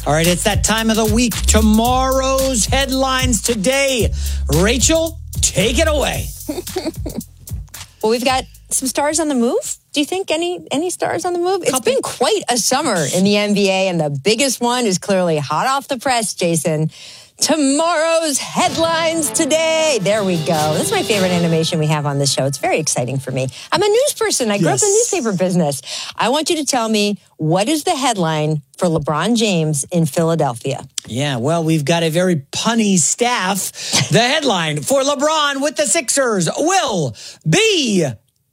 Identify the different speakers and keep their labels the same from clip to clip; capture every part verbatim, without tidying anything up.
Speaker 1: All right, it's that time of the week. Tomorrow's headlines today. Rachel, take it away.
Speaker 2: Well, we've got some stars on the move. Do you think any any stars on the move? It's Couple. been quite a summer in the N B A, and the biggest one is clearly hot off the press, Jason. Tomorrow's headlines today. There we go. This is my favorite animation we have on this show. It's very exciting for me. I'm a news person. I grew yes. up in the newspaper business. I want you to tell me, what is the headline for LeBron James in Philadelphia?
Speaker 1: Yeah, well, we've got a very punny staff. The headline for LeBron with the Sixers will be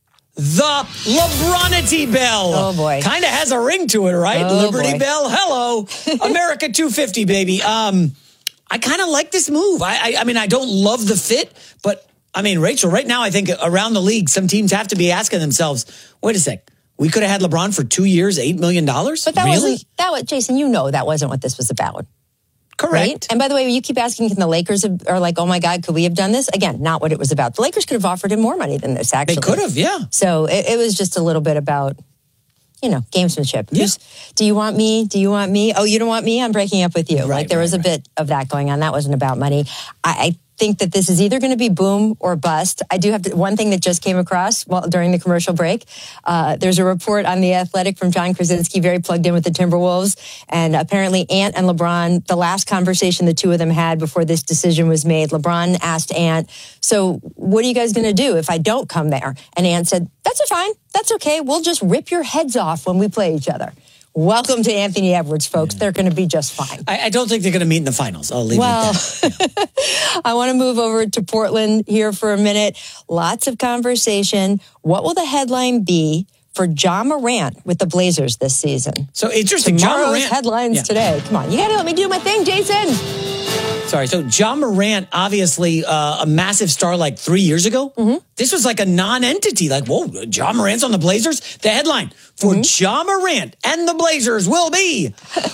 Speaker 1: the LeBronity Bell.
Speaker 2: Oh, boy.
Speaker 1: Kind of has a ring to it, right?
Speaker 2: Oh,
Speaker 1: Liberty
Speaker 2: boy.
Speaker 1: Bell. Hello. America two fifty, baby. Um... I kind of like this move. I, I I mean, I don't love the fit, but I mean, Rachel, right now, I think around the league, some teams have to be asking themselves, wait a sec, we could have had LeBron for two years, eight million dollars?
Speaker 2: But that
Speaker 1: really?
Speaker 2: wasn't, that was, Jason, you know that wasn't what this was about.
Speaker 1: Correct.
Speaker 2: Right? And by the way, you keep asking, can the Lakers have, are like, oh my God, could we have done this? Again, not what it was about. The Lakers could have offered him more money than this, actually.
Speaker 1: They could have, yeah.
Speaker 2: So it, it was just a little bit about, you know, gamesmanship.
Speaker 1: Yeah.
Speaker 2: Do you want me? Do you want me? Oh, you don't want me? I'm breaking up with you.
Speaker 1: Right,
Speaker 2: like there
Speaker 1: right,
Speaker 2: was a
Speaker 1: right.
Speaker 2: bit of that going on. That wasn't about money. I, I think that this is either going to be boom or bust. I do have to, one thing that just came across well, during the commercial break. Uh, there's a report on The Athletic from John Krasinski, very plugged in with the Timberwolves. And apparently Ant and LeBron, the last conversation the two of them had before this decision was made, LeBron asked Ant, so what are you guys going to do if I don't come there? And Ant said, that's fine. That's okay. We'll just rip your heads off when we play each other. Welcome to Anthony Edwards, folks. They're going to be just fine.
Speaker 1: I, I don't think they're going to meet in the finals. I'll leave
Speaker 2: well,
Speaker 1: it at that.
Speaker 2: I want to move over to Portland here for a minute. Lots of conversation. What will the headline be for Ja Morant with the Blazers this season?
Speaker 1: So interesting.
Speaker 2: Tomorrow's
Speaker 1: Ja Morant
Speaker 2: headlines
Speaker 1: yeah.
Speaker 2: today. Come on, you got to let me do my thing, Jason.
Speaker 1: Sorry. So Ja Morant, obviously uh, a massive star like three years ago. Mm-hmm. This was like a non-entity. Like, whoa, Ja Morant's on the Blazers? The headline for mm-hmm. Ja Morant and the Blazers will be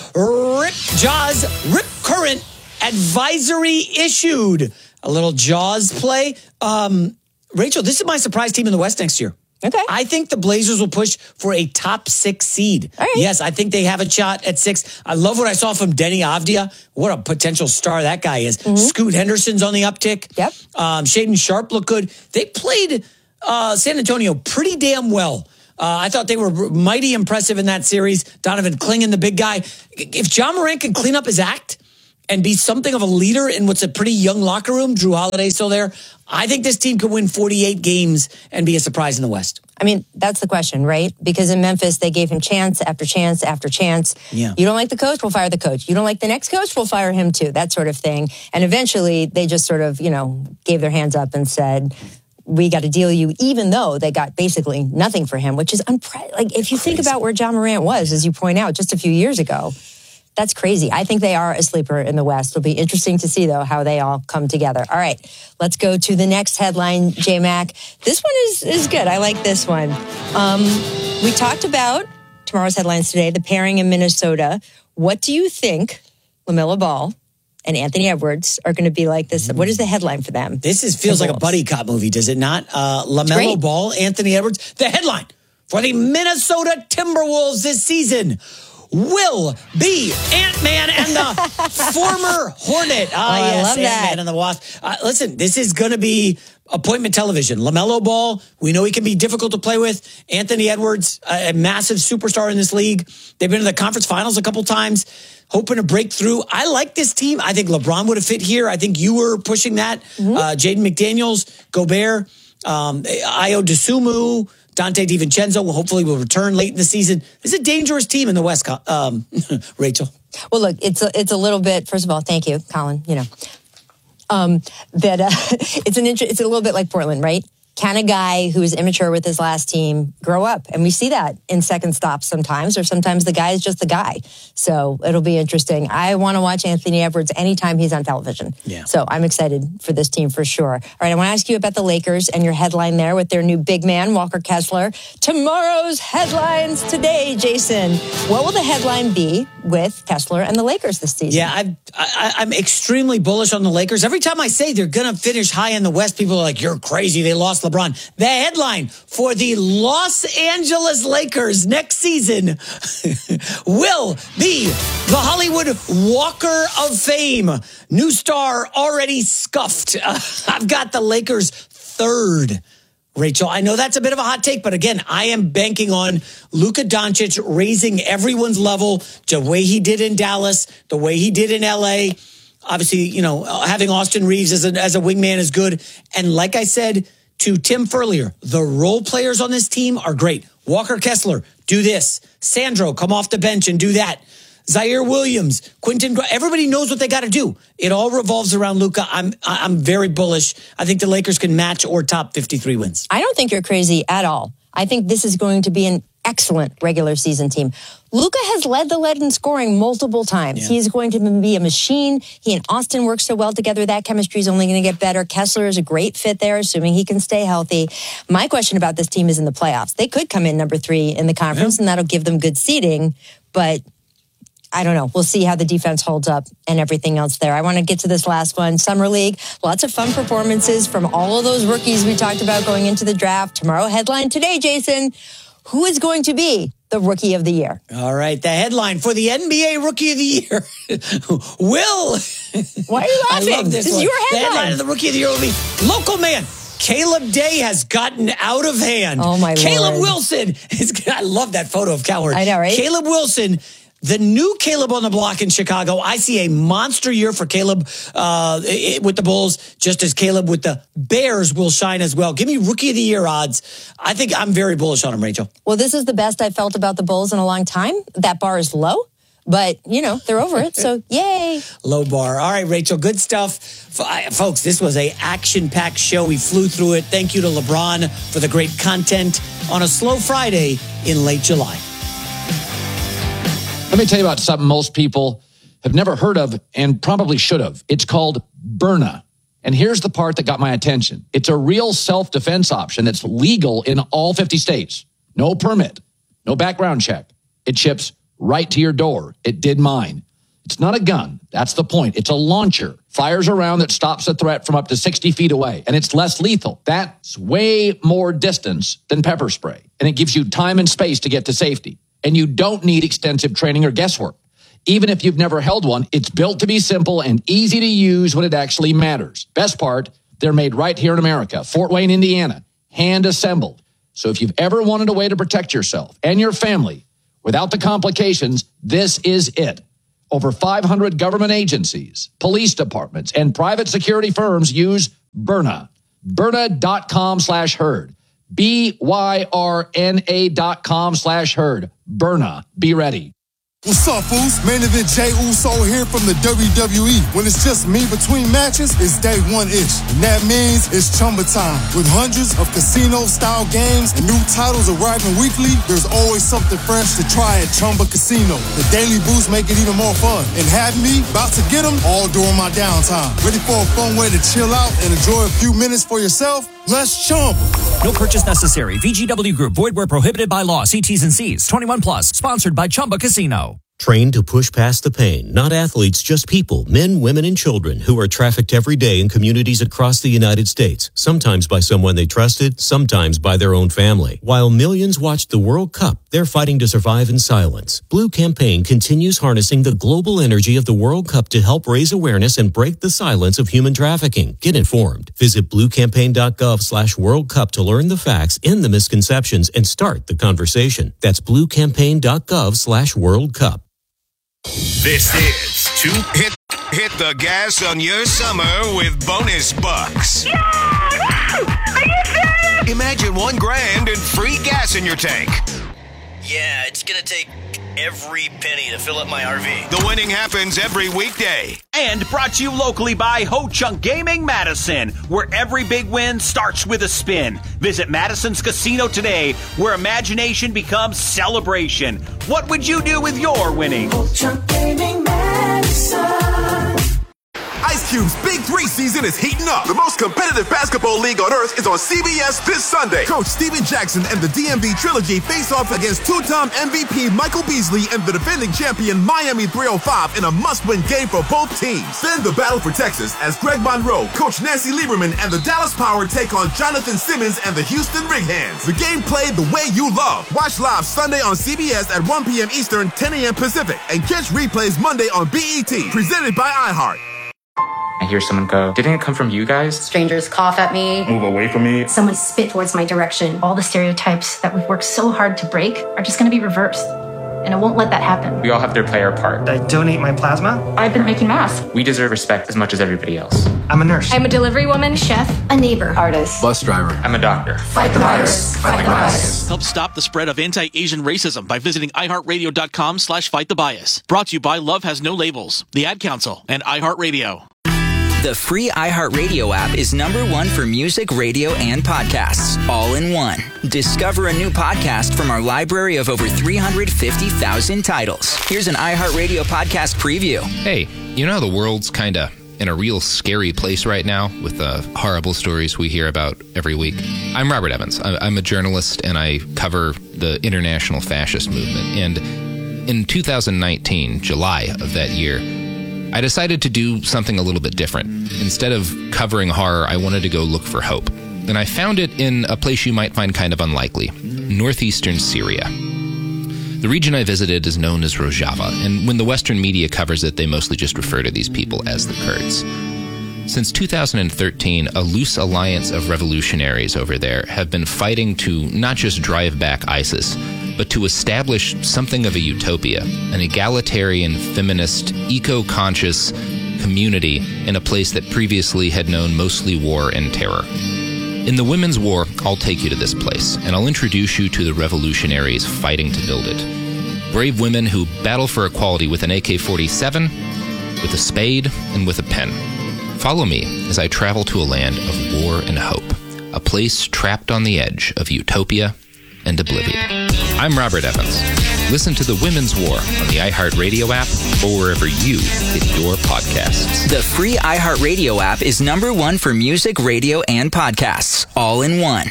Speaker 1: Rip Jaws Rip Current Advisory issued. A little Jaws play. Um, Rachel, this is my surprise team in the West next year.
Speaker 2: Okay.
Speaker 1: I think the Blazers will push for a top six seed.
Speaker 2: All right.
Speaker 1: Yes, I think they have a shot at six. I love what I saw from Denny Avdia. What a potential star that guy is. Mm-hmm. Scoot Henderson's on the uptick.
Speaker 2: Yep.
Speaker 1: Um, Shaden Sharp looked good. They played uh, San Antonio pretty damn well. Uh, I thought they were mighty impressive in that series. Donovan Clingan, the big guy. If Ja Morant can clean up his act and be something of a leader in what's a pretty young locker room, Drew Holiday's still there, I think this team could win forty-eight games and be a surprise in the West.
Speaker 2: I mean, that's the question, right? Because in Memphis, they gave him chance after chance after chance.
Speaker 1: Yeah.
Speaker 2: You don't like the coach, we'll fire the coach. You don't like the next coach, we'll fire him too, that sort of thing. And eventually, they just sort of, you know, gave their hands up and said, we got to deal you, even though they got basically nothing for him, which is unpre- like if you
Speaker 1: Crazy.
Speaker 2: think about where Ja Morant was, as you point out, just a few years ago. That's crazy. I think they are a sleeper in the West. It'll be interesting to see, though, how they all come together. All right, let's go to the next headline, J-Mac. This one is, is good. I like this one. Um, we talked about tomorrow's headlines today, the pairing in Minnesota. What do you think LaMelo Ball and Anthony Edwards are going to be like this? What is the headline for them?
Speaker 1: This is feels like a buddy cop movie, does it not? Uh, LaMelo Ball, Anthony Edwards. The headline for the Minnesota Timberwolves this season will be Ant-Man and the former Hornet. Ah,
Speaker 2: oh, I
Speaker 1: yes,
Speaker 2: love that.
Speaker 1: Ant-Man and the Wasp. Uh, listen, this is going to be appointment television. LaMelo Ball, we know he can be difficult to play with. Anthony Edwards, a, a massive superstar in this league. They've been in the conference finals a couple times, hoping to break through. I like this team. I think LeBron would have fit here. I think you were pushing that. Mm-hmm. Uh, Jaden McDaniels, Gobert, um, Ayo Dosunmu, Dante DiVincenzo will hopefully will return late in the season. This is a dangerous team in the West, um, Rachel.
Speaker 2: Well, look, it's a, it's a little bit, first of all, thank you, Colin, you know, um, that uh, it's an it's a little bit like Portland, right? Can a guy who is immature with his last team grow up? And we see that in second stops sometimes, or sometimes the guy is just the guy. So it'll be interesting. I want to watch Anthony Edwards anytime he's on television.
Speaker 1: Yeah.
Speaker 2: So I'm excited for this team for sure. All right, I want to ask you about the Lakers and your headline there with their new big man, Walker Kessler. Tomorrow's headlines today, Jason. What will the headline be with Kessler and the Lakers this season.
Speaker 1: Yeah, I've, I, I'm extremely bullish on the Lakers. Every time I say they're going to finish high in the West, people are like, you're crazy. They lost LeBron. The headline for the Los Angeles Lakers next season will be the Hollywood Walker of Fame. New star already scuffed. Uh, I've got the Lakers third. Rachel, I know that's a bit of a hot take, but again, I am banking on Luka Doncic raising everyone's level the way he did in Dallas, the way he did in L A. Obviously, you know, having Austin Reeves as a, as a wingman is good. And like I said to Tim Furlier, the role players on this team are great. Walker Kessler, do this. Sandro, come off the bench and do that. Zaire Williams, Quentin, everybody knows what they got to do. It all revolves around Luka. I'm I'm very bullish. I think the Lakers can match or top fifty-three wins.
Speaker 2: I don't think you're crazy at all. I think this is going to be an excellent regular season team. Luka has led the lead in scoring multiple times. Yeah. He's going to be a machine. He and Austin work so well together. That chemistry is only going to get better. Kessler is a great fit there, assuming he can stay healthy. My question about this team is in the playoffs. They could come in number three in the conference, yeah. and that'll give them good seeding, but I don't know. We'll see how the defense holds up and everything else there. I want to get to this last one. Summer League. Lots of fun performances from all of those rookies we talked about going into the draft. Tomorrow headline today, Jason. Who is going to be the Rookie of the Year?
Speaker 1: All right. The headline for the N B A Rookie of the Year will.
Speaker 2: Why are you laughing?
Speaker 1: I love this,
Speaker 2: this
Speaker 1: one.
Speaker 2: is your headline.
Speaker 1: The headline of the Rookie of the Year will be local man. Caleb Day has gotten out of hand.
Speaker 2: Oh, my
Speaker 1: Caleb
Speaker 2: Lord.
Speaker 1: Wilson. Is, I love that photo of Cowherd.
Speaker 2: I know, right?
Speaker 1: Caleb Wilson. The new Caleb on the block in Chicago. I see a monster year for Caleb uh, with the Bulls, just as Caleb with the Bears will shine as well. Give me Rookie of the Year odds. I think I'm very bullish on him, Rachel.
Speaker 2: Well, this is the best I've felt about the Bulls in a long time. That bar is low, but, you know, they're over it, so yay.
Speaker 1: Low bar. All right, Rachel, good stuff. Folks, this was a action-packed show. We flew through it. Thank you to LeBron for the great content on a slow Friday in late July.
Speaker 3: Let me tell you about something most people have never heard of and probably should have. It's called Byrna. And here's the part that got my attention. It's a real self-defense option that's legal in all fifty states. No permit, no background check. It ships right to your door. It did mine. It's not a gun. That's the point. It's a launcher. Fires a round that stops a threat from up to sixty feet away. And it's less lethal. That's way more distance than pepper spray. And it gives you time and space to get to safety. And you don't need extensive training or guesswork. Even if you've never held one, it's built to be simple and easy to use when it actually matters. Best part, they're made right here in America, Fort Wayne, Indiana, hand assembled. So if you've ever wanted a way to protect yourself and your family without the complications, this is it. Over five hundred government agencies, police departments, and private security firms use Byrna. Byrna.com slash herd. B Y R N A dot com slash herd. Byrna. Be ready.
Speaker 4: What's up, fools? Main event Jey Uso here from the W W E. When it's just me between matches, it's day one-ish. And that means it's Chumba time. With hundreds of casino-style games and new titles arriving weekly, there's always something fresh to try at Chumba Casino. The daily boosts make it even more fun. And have me about to get them all during my downtime. Ready for a fun way to chill out and enjoy a few minutes for yourself? Let's Chumba.
Speaker 5: No purchase necessary. V G W Group. Void where prohibited by law. See T's and C's. twenty-one plus. Sponsored by Chumba Casino.
Speaker 6: Trained to push past the pain, not athletes, just people, men, women, and children who are trafficked every day in communities across the United States, sometimes by someone they trusted, sometimes by their own family. While millions watched the World Cup, they're fighting to survive in silence. Blue Campaign continues harnessing the global energy of the World Cup to help raise awareness and break the silence of human trafficking. Get informed. Visit bluecampaign.gov slash World Cup to learn the facts, end the misconceptions, and start the conversation. That's bluecampaign.gov slash World Cup.
Speaker 7: This is to hit hit the gas on your summer with bonus bucks.
Speaker 8: Yeah! Are you serious?
Speaker 7: Imagine one grand and free gas in your tank.
Speaker 9: Yeah, it's gonna take every penny to fill up my R V.
Speaker 7: The winning happens every weekday.
Speaker 10: And brought to you locally by Ho Chunk Gaming Madison, where every big win starts with a spin. Visit Madison's Casino today, where imagination becomes celebration. What would you do with your winning?
Speaker 11: Ho Chunk Gaming Madison. Ice Cube's Big Three season is heating up. The most competitive basketball league on earth is on C B S this Sunday. Coach Steven Jackson and the D M V Trilogy face off against two-time M V P Michael Beasley and the defending champion Miami three oh five in a must-win game for both teams. Then the battle for Texas as Greg Monroe, Coach Nancy Lieberman, and the Dallas Power take on Jonathan Simmons and the Houston Rig-Hands. The game played the way you love. Watch live Sunday on C B S at one p.m. Eastern, ten a.m. Pacific, and catch replays Monday on B E T. Presented by iHeart.
Speaker 12: I hear someone go, didn't it come from you guys?
Speaker 13: Strangers cough at me.
Speaker 12: Move away from me.
Speaker 13: Someone spit towards my direction. All the stereotypes that we've worked so hard to break are just going to be reversed. And I won't let that happen.
Speaker 12: We all have to play our part.
Speaker 14: I donate my plasma.
Speaker 13: I've been making masks.
Speaker 12: We deserve respect as much as everybody else.
Speaker 14: I'm a nurse.
Speaker 13: I'm a delivery woman, chef, a neighbor, artist,
Speaker 12: bus driver. I'm a doctor.
Speaker 13: Fight the virus. Fight the bias.
Speaker 15: Help stop the spread of anti-Asian racism by visiting iHeartRadio.com slash fight the bias. Brought to you by Love Has No Labels, the Ad Council, and iHeartRadio.
Speaker 16: The free iHeartRadio app is number one for music, radio, and podcasts, all in one. Discover a new podcast from our library of over three hundred fifty thousand titles. Here's an iHeartRadio podcast preview.
Speaker 17: Hey, you know how the world's kind of in a real scary place right now with the horrible stories we hear about every week? I'm Robert Evans. I'm a journalist, and I cover the international fascist movement. And in two thousand nineteen, July of that year, I decided to do something a little bit different. Instead of covering horror, I wanted to go look for hope. And I found it in a place you might find kind of unlikely, northeastern Syria. The region I visited is known as Rojava, and when the Western media covers it, they mostly just refer to these people as the Kurds. Since two thousand thirteen, a loose alliance of revolutionaries over there have been fighting to not just drive back ISIS, but to establish something of a utopia, an egalitarian, feminist, eco-conscious community in a place that previously had known mostly war and terror. In the Women's War, I'll take you to this place, and I'll introduce you to the revolutionaries fighting to build it. Brave women who battle for equality with an A K forty-seven, with a spade, and with a pen. Follow me as I travel to a land of war and hope, a place trapped on the edge of utopia and oblivion. I'm Robert Evans. Listen to The Women's War on the iHeartRadio app or wherever you get your podcasts.
Speaker 16: The free iHeartRadio app is number one for music, radio, and podcasts, all in one.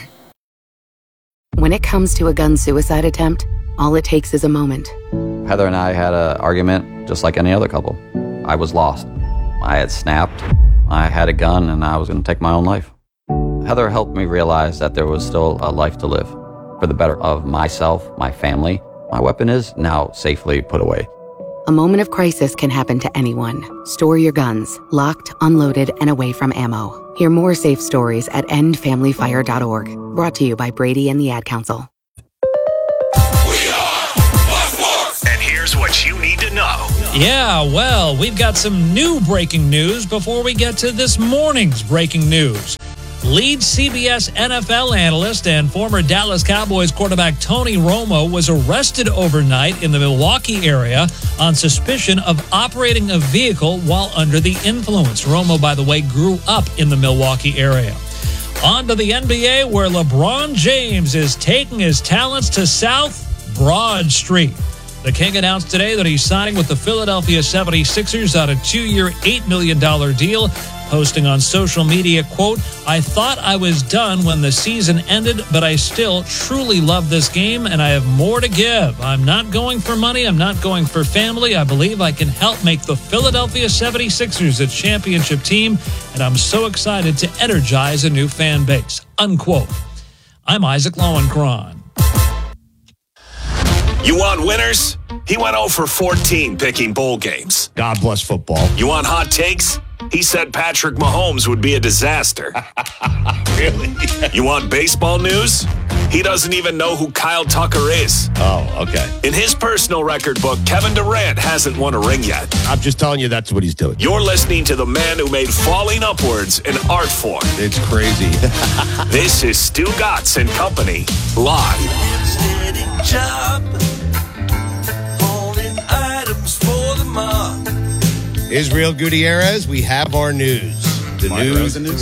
Speaker 18: When it comes to a gun suicide attempt, all it takes is a moment.
Speaker 19: Heather and I had an argument just like any other couple. I was lost. I had snapped. I had a gun and I was going to take my own life. Heather helped me realize that there was still a life to live for the better of myself, my family. My weapon is now safely put away.
Speaker 18: A moment of crisis can happen to anyone. Store your guns, locked, unloaded, and away from ammo. Hear more safe stories at end family fire dot org. Brought to you by Brady and the Ad Council.
Speaker 7: And here's what you need to know.
Speaker 20: Yeah, well, we've got some new breaking news before we get to this morning's breaking news. Lead C B S N F L analyst and former Dallas Cowboys quarterback Tony Romo was arrested overnight in the Milwaukee area on suspicion of operating a vehicle while under the influence. Romo, by the way, grew up in the Milwaukee area. On to the N B A, where LeBron James is taking his talents to South Broad Street. The King announced today that he's signing with the Philadelphia seventy-sixers on a two-year, eight million dollars deal, posting on social media, quote, "I thought I was done when the season ended, but I still truly love this game, and I have more to give. I'm not going for money. I'm not going for family. I believe I can help make the Philadelphia seventy-sixers a championship team, and I'm so excited to energize a new fan base," unquote. I'm Isaac Lowenkron.
Speaker 7: You want winners? He went oh for fourteen picking bowl games.
Speaker 21: God bless football.
Speaker 7: You want hot takes? He said Patrick Mahomes would be a disaster.
Speaker 21: Really?
Speaker 7: You want baseball news? He doesn't even know who Kyle Tucker is.
Speaker 21: Oh, okay.
Speaker 7: In his personal record book, Kevin Durant hasn't won a ring yet.
Speaker 21: I'm just telling you that's what he's doing.
Speaker 7: You're listening to the man who made falling upwards an art form.
Speaker 21: It's crazy.
Speaker 7: This is Stu Gatz and Company, live.
Speaker 22: Job, holding items for the mob.
Speaker 21: Israel Gutierrez, we have our news. The
Speaker 23: DeMar
Speaker 21: news.
Speaker 23: DeRozan news?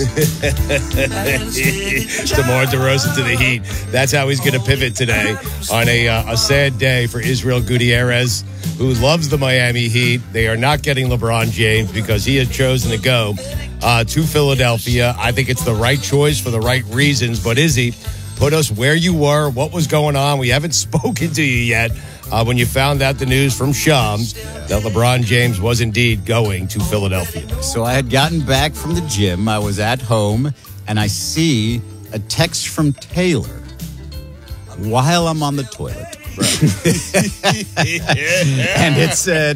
Speaker 21: DeMar DeRozan to the Heat. That's how he's going to pivot today on a uh, a sad day for Israel Gutierrez. who loves the Miami Heat. They are not getting LeBron James because he has chosen to go uh, to Philadelphia. I think it's the right choice for the right reasons. But Izzy, put us where you were, what was going on. We haven't spoken to you yet uh, when you found out the news from Shams that LeBron James was indeed going to Philadelphia.
Speaker 2: So I had gotten back from the gym. I was at home, and I see a text from Taylor while I'm on the toilet. And it said,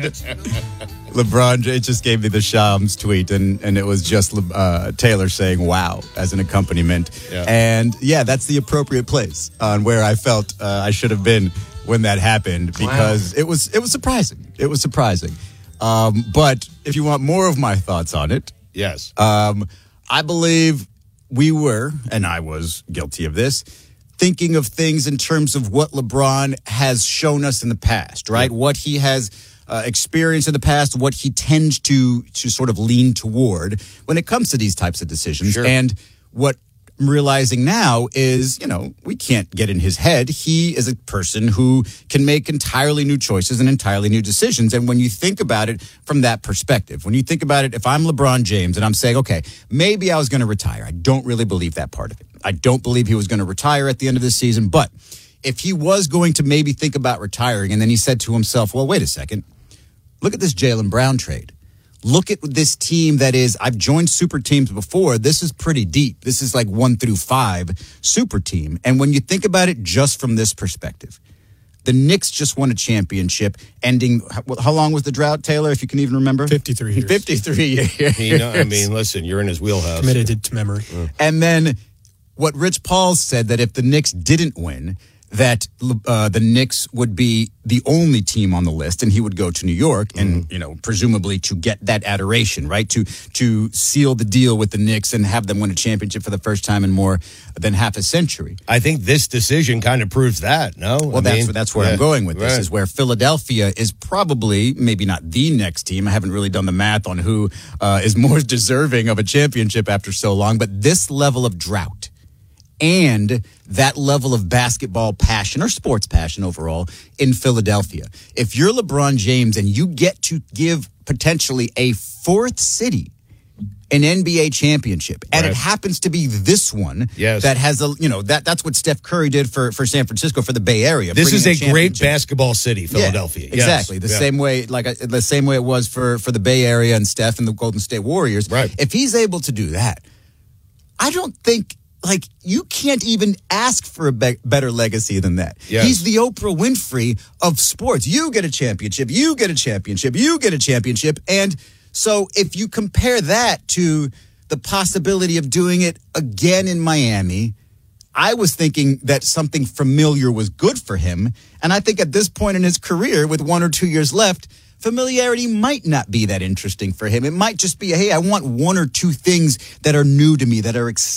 Speaker 2: LeBron, it just gave me the Shams tweet, and, and it was just uh, Taylor saying, wow, as an accompaniment. Yeah. And yeah, that's the appropriate place on where I felt uh, I should have been when that happened, because wow. it was it was surprising. It was surprising. Um, but if you want more of my thoughts on it,
Speaker 21: yes,
Speaker 2: um, I believe we were, and I was guilty of this, thinking of things in terms of what LeBron has shown us in the past, right? Yeah. What he has uh, experienced in the past, what he tends to to sort of lean toward when it comes to these types of decisions. Sure. And what I'm realizing now is, you know, we can't get in his head. He is a person who can make entirely new choices and entirely new decisions. And when you think about it from that perspective, when you think about it, if I'm LeBron James and I'm saying, okay, maybe I was going to retire. I don't really believe that part of it. I don't believe he was going to retire at the end of this season. But if he was going to maybe think about retiring, and then he said to himself, well, wait a second, look at this Jaylen Brown trade. Look at this team that is, I've joined super teams before. This is pretty deep. This is like one through five super team. And when you think about it just from this perspective, the Knicks just won a championship, ending, how long was the drought, Taylor, if you can even remember?
Speaker 14: fifty-three years.
Speaker 2: fifty-three years.
Speaker 21: You know, I mean, listen, you're in his wheelhouse.
Speaker 14: Committed to memory.
Speaker 21: Mm.
Speaker 2: And then what Rich Paul said, that if the Knicks didn't win, that uh, the Knicks would be the only team on the list, and he would go to New York, and mm. you know, presumably to get that adoration, right? To to seal the deal with the Knicks and have them win a championship for the first time in more than half a century.
Speaker 21: I think this decision kind of proves that. No,
Speaker 2: well,
Speaker 21: I
Speaker 2: that's
Speaker 21: mean,
Speaker 2: that's where
Speaker 21: yeah,
Speaker 2: I'm going with this.
Speaker 21: right.
Speaker 2: Is where Philadelphia is probably maybe not the next team. I haven't really done the math on who uh, is more deserving of a championship after so long, but this level of drought and that level of basketball passion or sports passion overall in Philadelphia. If you're LeBron James and you get to give potentially a fourth city an N B A championship, and right. it happens to be this one
Speaker 21: yes.
Speaker 2: that has a, you know, that that's what Steph Curry did for, for San Francisco, for the Bay Area.
Speaker 21: This is a,
Speaker 2: a
Speaker 21: great basketball city, Philadelphia.
Speaker 2: Yeah, exactly.
Speaker 21: Yes.
Speaker 2: The
Speaker 21: yeah.
Speaker 2: same way, like the same way it was for, for the Bay Area and Steph and the Golden State Warriors.
Speaker 21: Right.
Speaker 2: If he's able to do that, I don't think, like, you can't even ask for a be- better legacy than that.
Speaker 21: Yes.
Speaker 2: He's the Oprah Winfrey of sports. You get a championship, you get a championship, you get a championship. And so if you compare that to the possibility of doing it again in Miami, I was thinking that something familiar was good for him. And I think at this point in his career, with one or two years left, familiarity might not be that interesting for him. It might just be, hey, I want one or two things that are new to me, that are exciting.